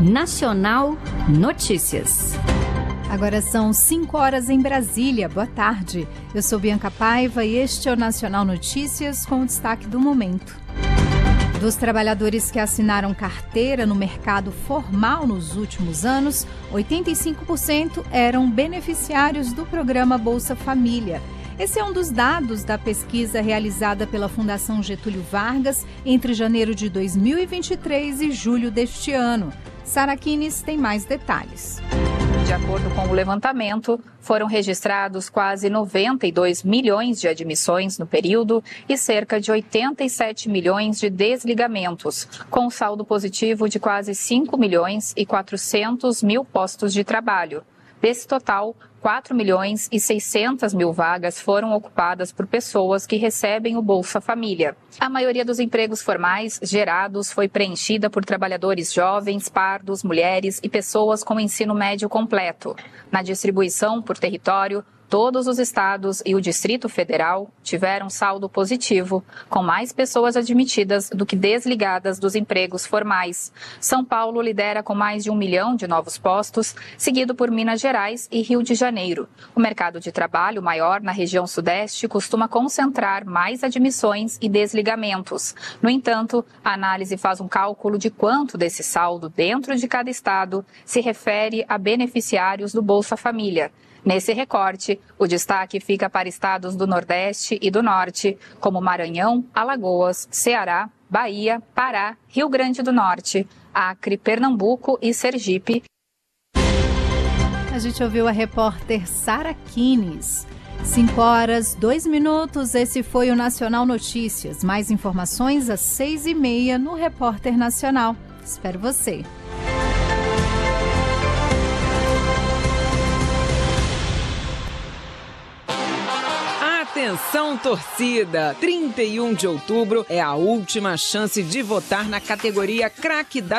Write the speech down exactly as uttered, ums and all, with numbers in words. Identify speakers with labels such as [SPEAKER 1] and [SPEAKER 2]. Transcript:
[SPEAKER 1] Nacional Notícias.
[SPEAKER 2] Agora são cinco horas em Brasília. Boa tarde. Eu sou Bianca Paiva e este é o Nacional Notícias com o destaque do momento. Dos trabalhadores que assinaram carteira no mercado formal nos últimos anos, oitenta e cinco por cento eram beneficiários do programa Bolsa Família. Esse é um dos dados da pesquisa realizada pela Fundação Getúlio Vargas entre janeiro de dois mil e vinte e três e julho deste ano. Sara Kines tem mais detalhes.
[SPEAKER 3] De acordo com o levantamento, foram registrados quase noventa e dois milhões de admissões no período e cerca de oitenta e sete milhões de desligamentos, com saldo positivo de quase cinco milhões e quatrocentos mil postos de trabalho. Desse total, quatro milhões e seiscentas mil vagas foram ocupadas por pessoas que recebem o Bolsa Família. A maioria dos empregos formais gerados foi preenchida por trabalhadores jovens, pardos, mulheres e pessoas com ensino médio completo. Na distribuição por território, todos os estados e o Distrito Federal tiveram saldo positivo, com mais pessoas admitidas do que desligadas dos empregos formais. São Paulo lidera com mais de um milhão de novos postos, seguido por Minas Gerais e Rio de Janeiro. O mercado de trabalho maior na região sudeste costuma concentrar mais admissões e desligamentos. No entanto, a análise faz um cálculo de quanto desse saldo dentro de cada estado se refere a beneficiários do Bolsa Família. Nesse recorte, o destaque fica para estados do Nordeste e do Norte, como Maranhão, Alagoas, Ceará, Bahia, Pará, Rio Grande do Norte, Acre, Pernambuco e Sergipe.
[SPEAKER 2] A gente ouviu a repórter Sara Kines. cinco horas, dois minutos, esse foi o Nacional Notícias. Mais informações às seis e meia no Repórter Nacional. Espero você.
[SPEAKER 4] Atenção, torcida! trinta e um de outubro é a última chance de votar na categoria Craque da